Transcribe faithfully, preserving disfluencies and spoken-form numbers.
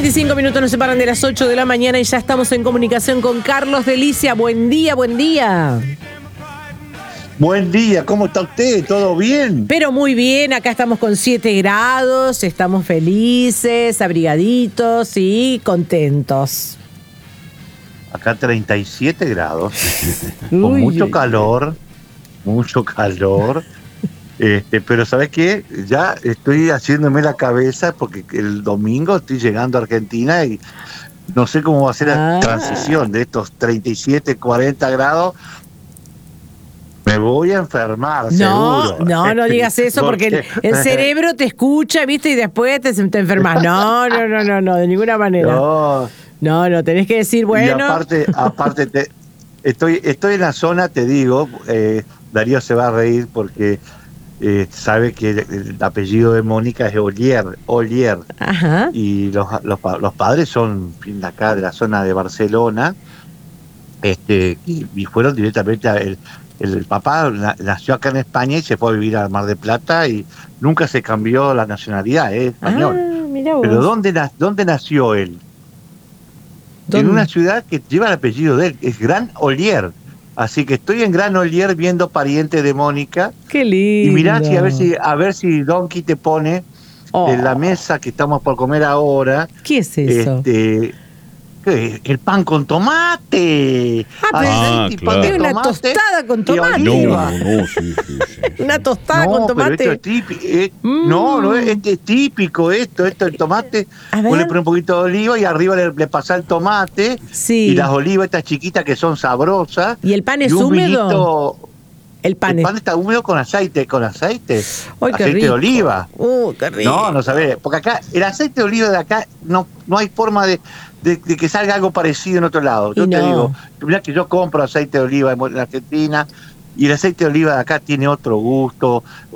veinticinco minutos nos separan de las ocho de la mañana y ya estamos en comunicación con Carlos Delicia. Buen día, buen día. Buen día, ¿cómo está usted? ¿Todo bien? Pero muy bien, acá estamos con siete grados, estamos felices, abrigaditos y contentos. Acá treinta y siete grados, con Uy, mucho uy, calor, mucho calor. Este, pero ¿sabes qué? Ya estoy haciéndome la cabeza porque el domingo estoy llegando a Argentina y no sé cómo va a ser la Ah. transición de estos treinta y siete, cuarenta grados. Me voy a enfermar, No, seguro. no, no digas eso porque el, el cerebro te escucha, ¿viste? Y después te, te enfermas. No, no, no, no, no, de ninguna manera. No, No, no, tenés que decir, bueno. Y aparte, aparte te, estoy, estoy en la zona, te digo, eh, Darío se va a reír porque eh, sabe que el, el apellido de Mónica es Ollier, Ollier. Ajá. Y los, los, los padres son de acá, de la zona de Barcelona, este, y, y fueron directamente a el, el papá nació acá en España y se fue a vivir al Mar del Plata y nunca se cambió la nacionalidad, es español. Ah, mirá vos. Pero ¿dónde, ¿dónde nació él? ¿Dónde? En una ciudad que lleva el apellido de él, es Gran Ollier. Así que estoy en Gran Ollier viendo Parientes de Mónica. Qué lindo. Y mirá si a ver si a ver si Donkey te pone Oh. en la mesa que estamos por comer ahora. ¿Qué es eso? Este, ¿qué es? El pan con tomate. Ah, pero Aceite y pan de es una tomate tostada con y tomate. No, oliva. no, no, sí, sí, sí. Una tostada No, con pero esto tomate. es típico. eh, Mm. No, no es, este es típico esto, esto el tomate. A Vos ver. le pones un poquito de oliva y arriba le, le pasás el tomate. Sí. Y las olivas estas chiquitas que son sabrosas. ¿Y el pan es y un húmedo? vinito. El pan El es. pan está húmedo con aceite, con aceite. Ay, qué aceite rico. de oliva. Uh, qué rico. No, no sabés. Porque acá, el aceite de oliva de acá, no, no hay forma de, de, de que salga algo parecido en otro lado. Yo Y te no. digo, mirá que yo compro aceite de oliva en Argentina y el aceite de oliva de acá tiene otro gusto,